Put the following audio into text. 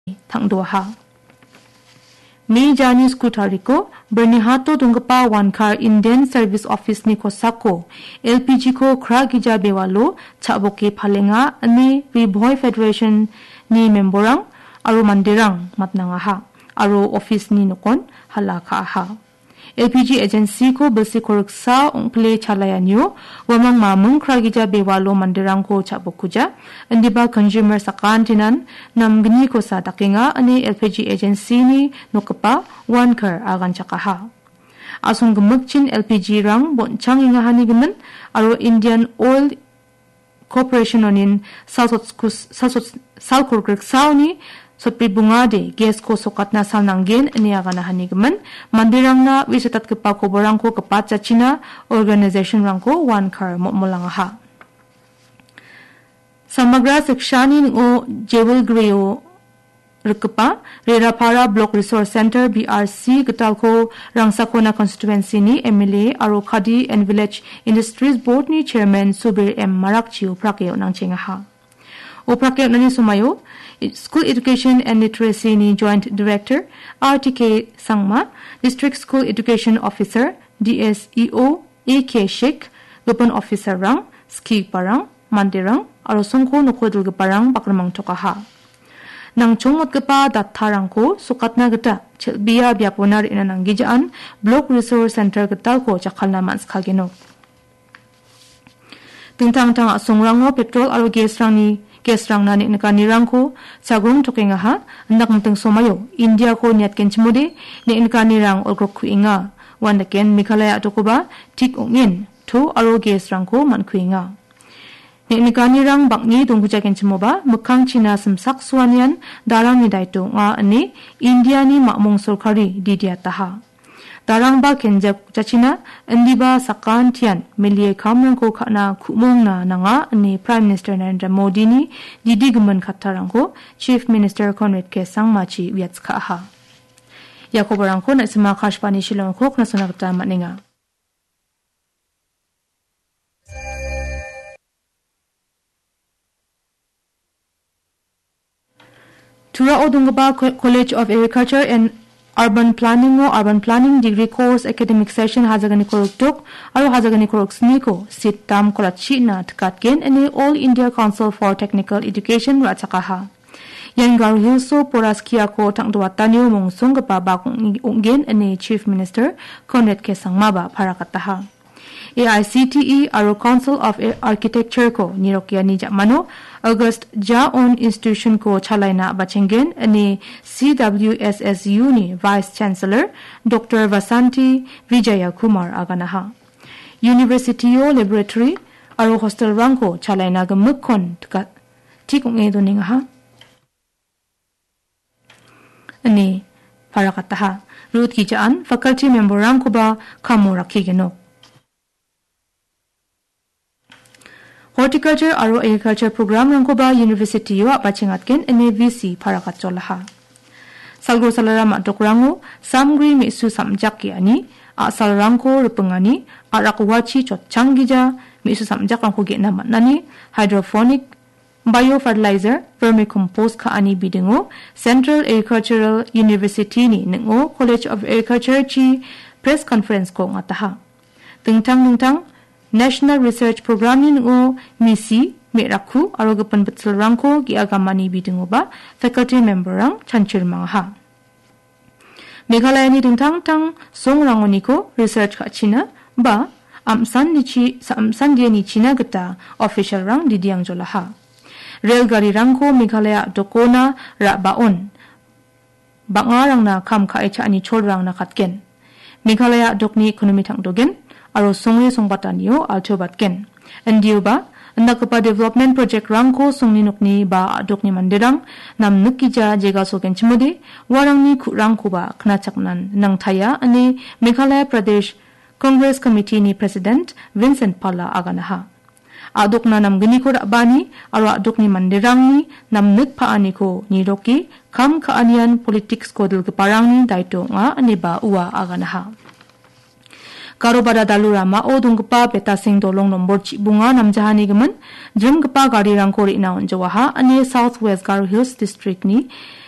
tangdua ha. Mei jani skutari ko bernihato dungpa one car Indian Service Office ni ko sako LPG ko kra gija bewalo chaboke phalenga ani Viboy Federation ni memborang aro mandirang matnanga ha aro office ni nokon halaka ha. LPG agency ko besi koruksa ongple chalayanyo wamang mamung kragija bewalo mandirang ko chabokuja andiba consumer sakantinan namgni ko sa takinga ani LPG agency ni nokapa one car agan chakaha asung gumukchin LPG rang bonchang inga hani gumen aro Indian Oil Corporation onin South Korksak ni Sotpi bunga de gas ko sokat na salnanggen niya kana hanigman mandirang na wisatat kepa ko borang ko kepat China organization rang ko one car molang ha. Samagra sekshani ngo Jewel Greo Rukpa Rerapara Block Resource Center BRC getal ko Rangsakona constituency ni MLA aro Khadi and Village Industries Board ni Chairman Subir M Marakchiu prakeo nang chenga ha. O prakeo nani sumayo School Education and Literacy ni Joint Director RTK Sangma, District School Education Officer DSEO AK Sheikh, Gupon Officer Rang, Ski Parang, Mandirang, aro songko nokodul parang bakramang tokaha. Nang chongmot kepa datharang ko sukat na geta biya biaponar inanang gijaan Block Resource Center getal ko chakalna mans kageno. Tintang-tang asongrango petrol aro gas rang nani nirang ko sagrong tokenga ha ndak mteng somayo India ko niat kenchmode ni nirang olgrok kuinga wanda ken Meghalaya tokoba tik ongin to aro gas rang ko man kuinga ni nirang bakni dongguja kenchmoba mukang China simsak suanian darang ni daito nga ani India ni makmong sorkari didiataha darang ba kenjak China andiba sakan tian melie kamrang ko khana khumong na nanga ani Prime Minister Narendra Modi ni didigman khattarang ko Chief Minister Conrad K Sangmachi wiatska ha yakobarang ko na sima khashpani shilong ko na sonagta maninga Tura Odungaba College of Agriculture and Urban Planning Degree Course Academic Session hazagani koroktok aro hazagani koroksniko sit tam Karachi na tkatgen ani All India Council for Technical Education ratsakaha yang garhilso poraskia ko tangduatanyo mongsong gapaba onggen ani Chief Minister Conrad K Sangma parakataha AICTE aro Council of Architecture ko nirokyani jamano August on institution ko chalaina bachengen ani CWSSU ni Vice Chancellor Dr. Vasanti Vijaya Kumar aganaha Universityo Laboratory aro hostel rangko chalaina gamukkon tikong edoninga ha ani parakataha Ruth kijaan faculty member rangko ba kamurakigeno Horticulture aro Agriculture program rangko ba University yo bachingatken NAVC parakat cholaha. Salgo salara madokrango samgri misu samjaki ani asal rangko rupengani arakwachi chotchangija misu samjak rangko ge namanani hydroponic biofertilizer vermicompost ka ani bidingo Central Agricultural University ni nengo College of Agriculture chi press conference ko ngataha. Tengtang National Research Program ni ngo misi merakhu aro gapan betul rangko gi agamani bidingo ba faculty member rang chanchir mangha Meghalaya ni tang song rangoni ko research ka China ba amsan dia ni China geta official rang didiang jolaha rail gari rangko Meghalaya dokona ra baon bangarang na kam ka echa ani chol rang na katken Meghalaya dokni economy tang dogen aro songri songbataniyo altobatken andiuba andakapa development project rangko songni nokni ba adokni manderang nam nukija jega sogen chimode warangni kurangko ba knachaknan nangthaya ani Meghalaya Pradesh Congress Committee ni President Vincent Palla aganaha adokna namgni ko rabani aro adokni manderangni namnuk paani ko niroki kam kaanian politics ko dulgeparangni daito nga aniba uwa aganaha Karobada dalura mao dungpa betasing dolong nombor bunga namjahani gemen jemgpa gari rangko ri naon jawaha ani Southwest Garo Hills District ni